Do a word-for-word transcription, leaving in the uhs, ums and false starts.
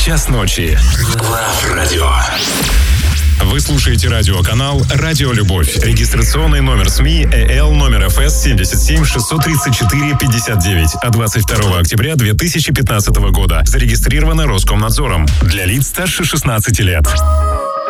час ночи. Love Radio. Вы слушаете радиоканал «Радио Любовь». Регистрационный номер СМИ ЭЛ номер эф эс семьдесят семь шестьсот тридцать четыре пятьдесят девять от двадцать второго октября две тысячи пятнадцатого года. Зарегистрировано Роскомнадзором. Для лиц старше шестнадцати лет.